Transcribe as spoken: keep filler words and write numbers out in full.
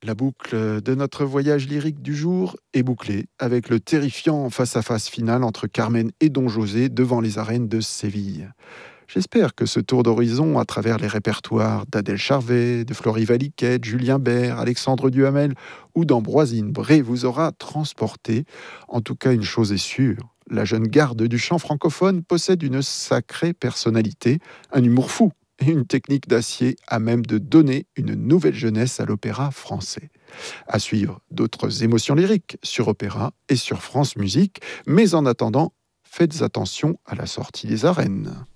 La boucle de notre voyage lyrique du jour est bouclée avec le terrifiant face-à-face final entre Carmen et Don José devant les arènes de Séville. J'espère que ce tour d'horizon à travers les répertoires d'Adèle Charvet, de Florie Valiquette, Julien Bert, Alexandre Duhamel ou d'Ambroisine Bré vous aura transporté. En tout cas, une chose est sûre, la jeune garde du chant francophone possède une sacrée personnalité, un humour fou et une technique d'acier à même de donner une nouvelle jeunesse à l'opéra français. À suivre d'autres émotions lyriques sur Opéra et sur France Musique, mais en attendant, faites attention à la sortie des arènes.